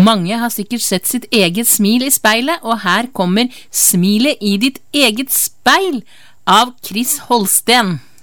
Mange har sikkert sett sitt eget smil i speilet, og her kommer Smilet i ditt eget speil av Chris Holsten.